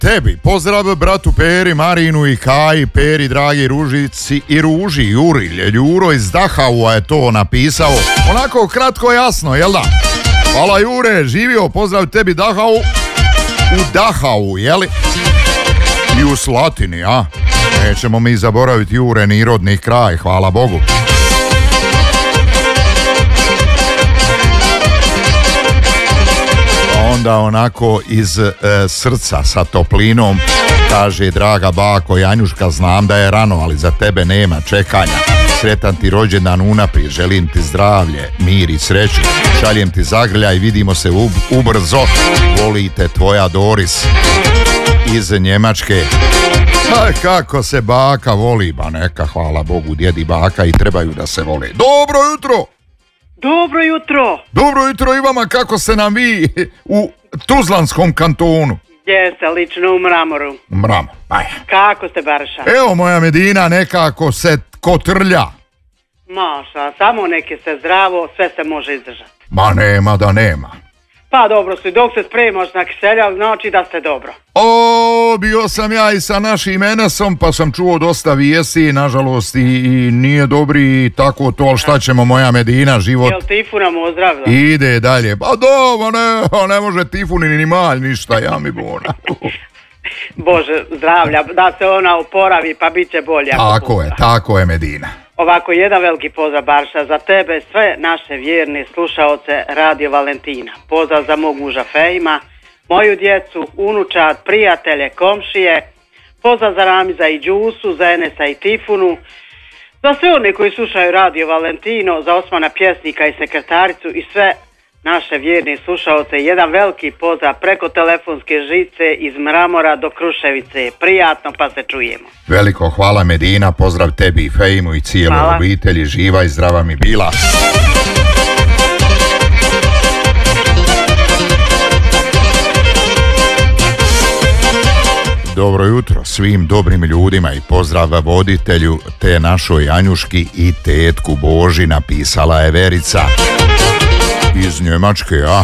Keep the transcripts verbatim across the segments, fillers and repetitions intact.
tebi, pozdrav bratu Peri, Marinu i Kaji, Peri, dragi Ružici i Ruži, Jurilje, Ljuro iz Dahaua je to napisao. Onako kratko jasno, jel da? Hvala Jure, živio, pozdrav tebi Dahau, u Dahau, jeli? I u Slatini, a? Nećemo mi zaboraviti Jure ni rodni kraj, hvala Bogu. Onda onako iz e, srca sa toplinom kaže: draga bako Janjuška, znam da je rano, ali za tebe nema čekanja. Sretan ti rođendan unaprijed, želim ti zdravlje, mir i sreću. Šaljem ti zagrljaj, vidimo se ub, ubrzo. Volite tvoja Doris iz Njemačke. Aj, kako se baka voli, ba neka, hvala Bogu, djedi baka i trebaju da se vole. Dobro jutro! Dobro jutro! Dobro jutro i vama, kako ste nam vi u Tuzlanskom kantonu? Gdje ste, lično u Mramoru. Mramor, aj. Kako ste, Barša? Evo moja Medina, nekako se kotrlja. Maša, samo neke se zdravo, sve se može izdržati. Ma nema da nema. Pa dobro si, dok se spremaš na kiseljak, znači da ste dobro. O, bio sam ja i sa našim Enesom, pa sam čuo dosta vijesti, nažalost, i, i nije dobri i tako to, ali šta ćemo, moja Medina, život... Jel Tifuna mu ozdravila? Ide dalje. Pa dobro, ne, ne može Tifuni ni malj ništa, ja mi bona. Bože, zdravlja, da se ona oporavi pa bit će bolje. Tako je, tako je, Medina. Ovako, jedan veliki pozdrav, Barša, za tebe, sve naše vjerne slušaoce Radio Valentina. Pozdrav za mog muža Fejma, moju djecu, unučad, prijatelje, komšije. Pozdrav za Ramiza i Đusu, za Enesa i Tifunu. Za sve one koji slušaju Radio Valentino, za Osmana Pjesnika i sekretaricu i sve naše vjerne slušaoce, jedan veliki pozdrav preko telefonske žice iz Mramora do Kruševice. Prijatno, pa se čujemo. Veliko hvala, Medina, pozdrav tebi i Fejmu i cijeloj obitelji, živa i zdrava mi bila. Dobro jutro svim dobrim ljudima i pozdrav voditelju te našoj Janjuški i tetku Boži, napisala je Verica iz Njemačke, a?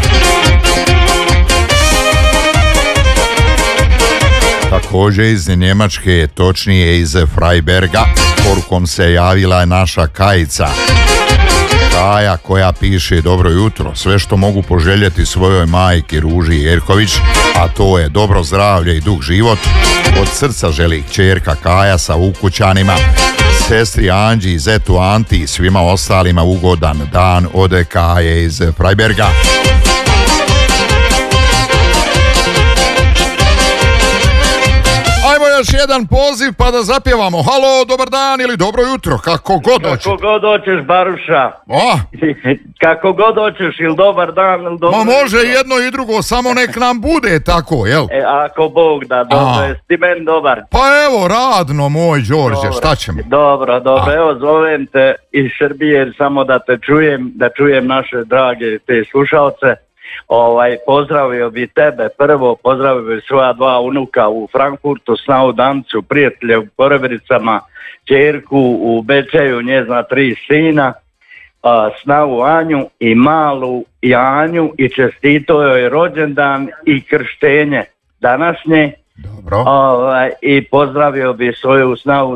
Također iz Njemačke, točnije iz Freiberga, porukom se javila naša Kajica. Kaja koja piše: dobro jutro, sve što mogu poželjeti svojoj majki Ruži Jerković, a to je dobro zdravlje i dug život, od srca želi kćerka Kaja sa ukućanima, sestri Anđi i zetu Anti i svima ostalima ugodan dan od Kaje iz Freiberga. Ajmo još jedan poziv pa da zapjevamo. Halo, dobar dan ili dobro jutro, kako god hoćeš. Kako god hoćeš, Baruša. O? Kako god hoćeš, ili dobar dan ili dobro. Ma može jutro. Jedno i drugo, samo nek nam bude tako, jel? E, ako Bog da, dobro, jesi ti meni dobar? Pa evo, radno moj Đorđe, šta ćemo? Dobro, dobro, A. evo zovem te iz Srbije samo da te čujem, da čujem naše drage te slušalce. Ovaj, pozdravio bi tebe prvo, pozdravio bi svoja dva unuka u Frankfurtu, Snavu Dancu, prijatelje u Korebricama, čerku u Bečeju, njezna tri sina, a, Snavu Anju i malu Janju, i čestito joj rođendan i krštenje današnje. Dobro. Ovaj, i pozdravio bi svoju Snavu